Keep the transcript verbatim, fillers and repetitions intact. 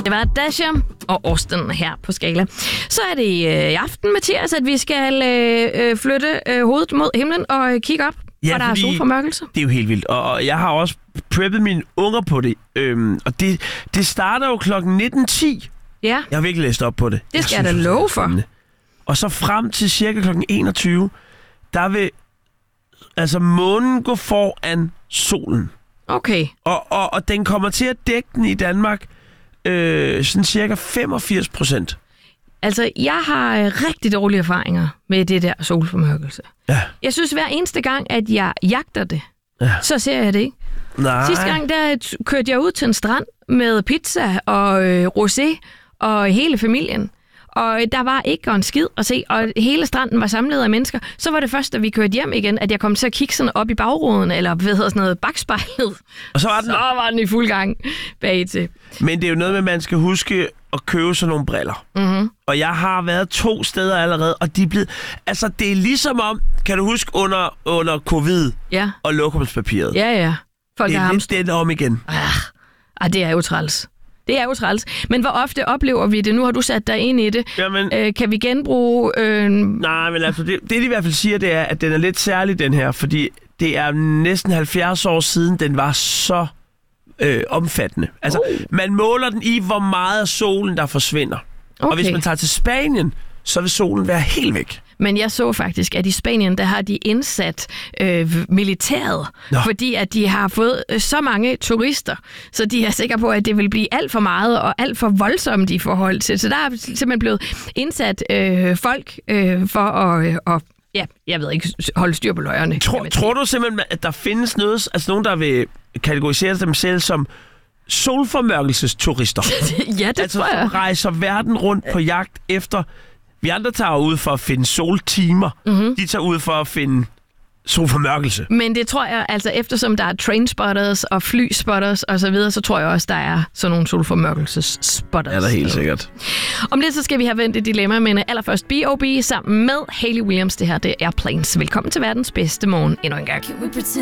Det var Dasha og Austin her på Skala. Så er det øh, i aften, Mathias, at vi skal øh, flytte øh, hovedet mod himlen og øh, kigge op, ja, hvor der er solformørkelse. Det er jo helt vildt, og, og jeg har også preppet mine unger på det. Øhm, og det, det starter jo klokken nitten ti. Ja. Jeg har virkelig læst op på det. Det skal jeg, jeg da love for. Og så frem til cirka klokken enogtyve, der vil altså månen gå foran solen. Okay. Og, og, og den kommer til at dække den i Danmark øh, sådan cirka femogfirs procent. Altså, jeg har øh, rigtig dårlige erfaringer med det der solformørkelse. Ja. Jeg synes hver eneste gang, at jeg jagter det, ja. så ser jeg det ikke. Nej. Sidste gang, der kørte jeg ud til en strand med pizza og øh, rosé og hele familien. Og der var ikke en skid at se, og hele stranden var samlet af mennesker. Så var det først, da vi kørte hjem igen, at jeg kom til at kigge sådan op i bagruden, eller hvad hedder sådan noget, bagspejlet. Og så var den, så var den i fuld gang bag til. Men det er jo noget med, at man skal huske at købe sådan nogle briller. Mm-hmm. Og jeg har været to steder allerede, og de er blevet... Altså, det er ligesom om, kan du huske, under, under covid ja. og lokumspapiret. Ja, ja. Folk det er lidt hamster. Den om igen. Ah, ah, det er jo træls. Det er jo træls. Men hvor ofte oplever vi det? Nu har du sat dig ind i det. Jamen, øh, kan vi genbruge... Øh... Nej, men altså, det, det de i hvert fald siger, det er, at den er lidt særlig, den her. Fordi det er næsten halvfjerds år siden, den var så øh, omfattende. Altså, oh. man måler den i, hvor meget af solen, der forsvinder. Okay. Og hvis man tager til Spanien, så vil solen være helt væk. Men jeg så faktisk, at i Spanien, der har de indsat øh, militæret, Nå. fordi at de har fået øh, så mange turister, så de er sikre på, at det vil blive alt for meget og alt for voldsomt i forhold til. Så der er simpelthen blevet indsat øh, folk øh, for at, øh, og, ja, jeg ved ikke, holde styr på løjerne. Tror, tror du simpelthen, at der findes noget, altså nogen, der vil kategorisere dem selv som solformørkelsesturister? Ja, det altså, tror jeg. Altså, rejser verden rundt på jagt efter... Vi andre tager ud for at finde soltimer. Mm-hmm. De tager ud for at finde solformørkelse. Men det tror jeg, altså eftersom der er trainspotters og flyspotters og så videre, så tror jeg også, der er sådan nogle solformørkelsesspotters. Ja, der er helt sikkert. Om lidt, så skal vi have vendt et dilemma, men allerførst B O B sammen med Hayley Williams. Det her, det er Airplanes. Velkommen til verdens bedste morgen endnu en gang.